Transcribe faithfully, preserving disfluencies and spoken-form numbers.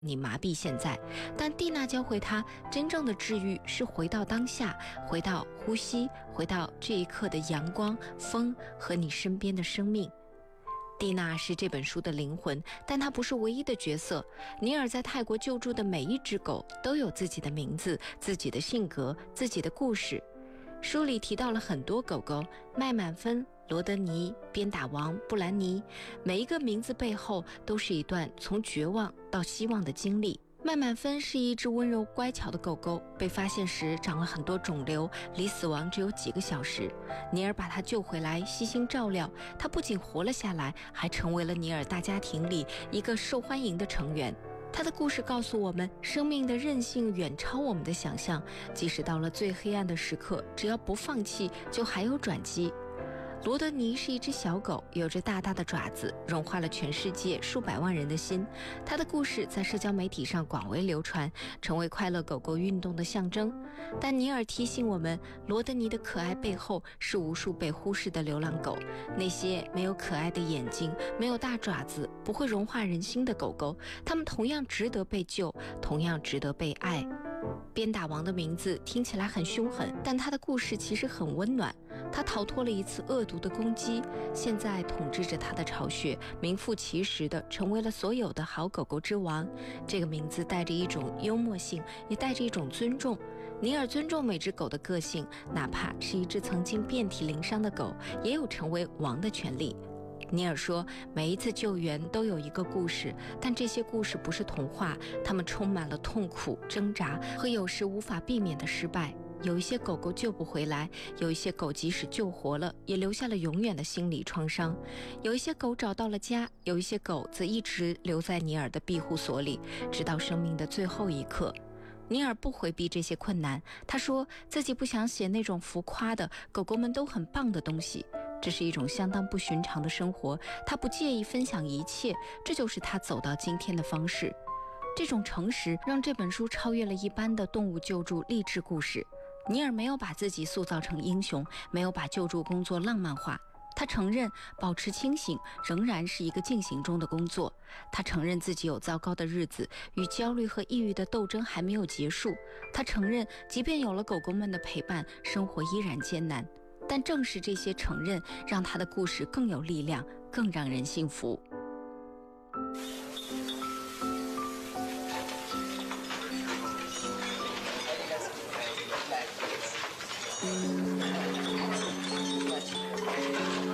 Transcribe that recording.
你麻痹现在，但蒂娜教会他，真正的治愈是回到当下，回到呼吸，回到这一刻的阳光、风和你身边的生命。蒂娜是这本书的灵魂，但她不是唯一的角色。尼尔在泰国救助的每一只狗都有自己的名字、自己的性格、自己的故事。书里提到了很多狗狗，麦满分、罗德尼、鞭打王、布兰妮，每一个名字背后都是一段从绝望到希望的经历。麦满分是一只温柔乖巧的狗狗，被发现时长了很多肿瘤，离死亡只有几个小时。尼尔把它救回来，悉心照料，它不仅活了下来，还成为了尼尔大家庭里一个受欢迎的成员。他的故事告诉我们，生命的韧性远超我们的想象，即使到了最黑暗的时刻，只要不放弃，就还有转机。罗德尼是一只小狗，有着大大的爪子，融化了全世界数百万人的心。他的故事在社交媒体上广为流传，成为快乐狗狗运动的象征。但尼尔提醒我们，罗德尼的可爱背后是无数被忽视的流浪狗，那些没有可爱的眼睛，没有大爪子，不会融化人心的狗狗，它们同样值得被救，同样值得被爱。鞭打王的名字听起来很凶狠，但他的故事其实很温暖。他逃脱了一次恶毒的攻击，现在统治着他的巢穴，名副其实的成为了所有的好狗狗之王。这个名字带着一种幽默性，也带着一种尊重。尼尔尊重每只狗的个性，哪怕是一只曾经遍体鳞伤的狗，也有成为王的权利。尼尔说，每一次救援都有一个故事，但这些故事不是童话，它们充满了痛苦、挣扎和有时无法避免的失败。有一些狗狗救不回来，有一些狗即使救活了，也留下了永远的心理创伤。有一些狗找到了家，有一些狗则一直留在尼尔的庇护所里，直到生命的最后一刻。尼尔不回避这些困难，他说自己不想写那种浮夸的狗狗们都很棒的东西，这是一种相当不寻常的生活，他不介意分享一切，这就是他走到今天的方式。这种诚实让这本书超越了一般的动物救助励志故事。尼尔没有把自己塑造成英雄，没有把救助工作浪漫化。他承认保持清醒仍然是一个进行中的工作，他承认自己有糟糕的日子，与焦虑和抑郁的斗争还没有结束。他承认即便有了狗狗们的陪伴，生活依然艰难。但正是这些承认，让他的故事更有力量，更让人信服。